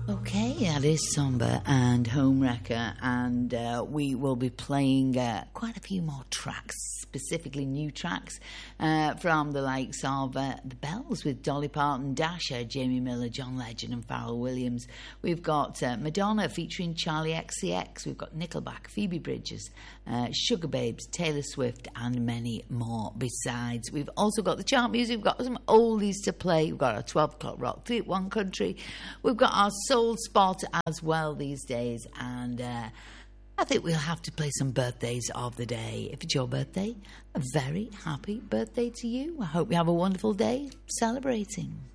Okay, that is Somber and Homewrecker, and we will be playing quite a few more tracks, specifically new tracks from the likes of The Bells with Dolly Parton, Dasher, Jamie Miller, John Legend and Pharrell Williams. We've got Madonna featuring Charlie XCX. We've got Nickelback, Phoebe Bridgers, Sugar Babes, Taylor Swift and many more besides. We've also got the chart music. We've got some oldies to play. We've got our 12 o'clock rock, 3 at 1 country. We've got our soul spot as well these days, and I think we'll have to play some birthdays of the day. If it's your birthday, a very happy birthday to you. I hope you have a wonderful day celebrating.